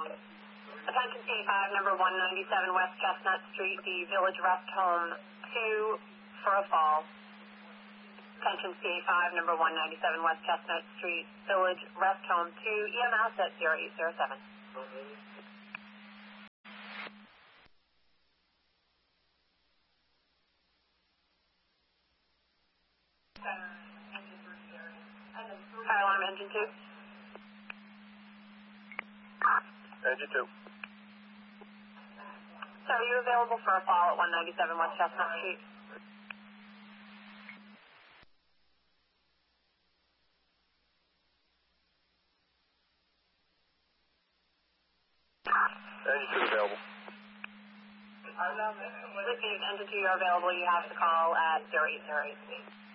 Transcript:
Attention C5, number 197 West Chestnut Street, the Village Rest Home 2 for a fall. Attention C5, number 197 West Chestnut Street, Village Rest Home 2, EMS at 0807. Fire alarm engine 2. Engine 2. So are you available for a fall at 197 West Chestnut Street? Engine 2 available. Engine 2, you're available. You have to call at 0808.